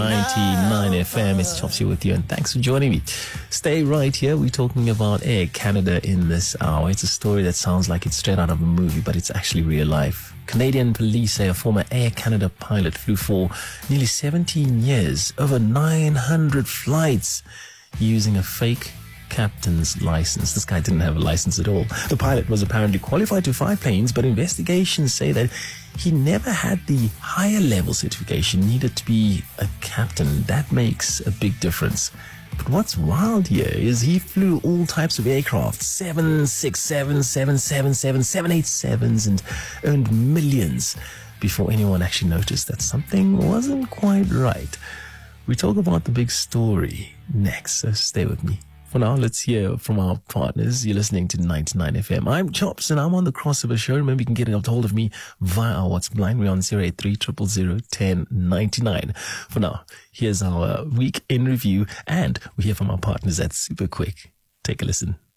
99 FM, it's Chops here with you, and thanks for joining me. Stay right here. We're talking about Air Canada in this hour. It's a story that sounds like it's straight out of a movie, but it's actually real life. Canadian police say a former Air Canada pilot flew for nearly 17 years, over 900 flights, using a fake captain's license. This guy didn't have a license at all. The pilot was apparently qualified to fly planes, but investigations say that he never had the higher level certification needed to be a captain. That makes a big difference. But what's wild here is he flew all types of aircraft, 767, 777, 787s, and earned millions before anyone actually noticed that something wasn't quite right. We talk about the big story next, so stay with me. For now, let's hear from our partners. You're listening to 99 FM. I'm Chops, and I'm on the Crossover Show. Remember, you can get a hold of me via our WhatsApp line. We're on 083 000 1099. For now, here's our week in review, and we hear from our partners at Super Quick. Take a listen.